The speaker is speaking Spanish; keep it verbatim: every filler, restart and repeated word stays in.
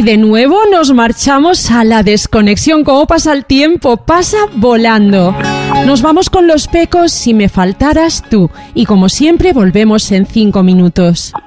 de nuevo nos marchamos a la desconexión. ¿Cómo pasa el tiempo? Pasa volando. Nos vamos con Los Pecos, Si me faltaras tú. Y como siempre volvemos en cinco minutos.